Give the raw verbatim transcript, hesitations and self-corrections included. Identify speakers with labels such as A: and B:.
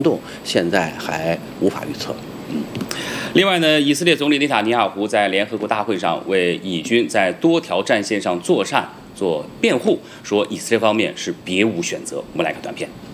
A: 动现在还无法预测。嗯，
B: 另外呢，以色列总理内塔尼亚胡在联合国大会上为以军在多条战线上作战做辩护，说以色列方面是别无选择。我们来看短片。